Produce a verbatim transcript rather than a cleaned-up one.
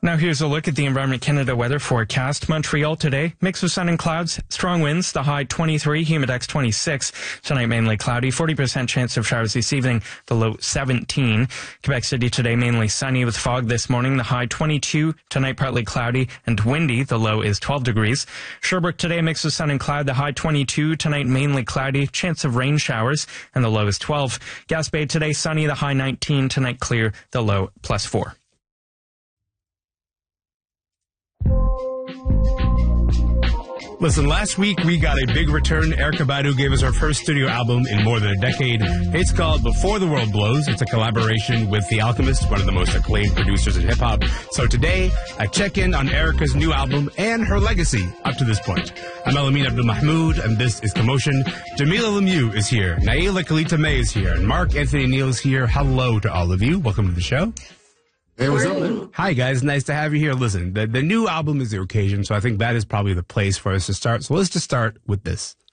Now here's a look at the Environment Canada weather forecast. Montreal today, mix of sun and clouds, strong winds, the high twenty-three, humidex twenty-six. Tonight mainly cloudy, forty percent chance of showers this evening, the low seventeen. Quebec City today mainly sunny with fog this morning, the high twenty-two. Tonight partly cloudy and windy, the low is twelve degrees. Sherbrooke today, mix of sun and cloud, the high twenty-two. Tonight mainly cloudy, chance of rain showers, and the low is twelve. Gaspé today sunny, the high nineteen. Tonight clear, the low plus four. Listen, last week we got a big return. Erykah Badu gave us our first studio album in more than a decade. It's called Before the World Blows. It's a collaboration with The Alchemist, one of the most acclaimed producers in hip-hop. So today, I check in on Erykah's new album and her legacy up to this point. I'm Elamin Abdul Mahmoud, and this is Commotion. Jamila Lemieux is here. Naila Kalita May is here. And Mark Anthony Neal is here. Hello to all of you. Welcome to the show. Hey, what's up, man? Hi, guys. Nice to have you here. Listen, the, the new album is the occasion, so I think that is probably the place for us to start. So let's just start with this.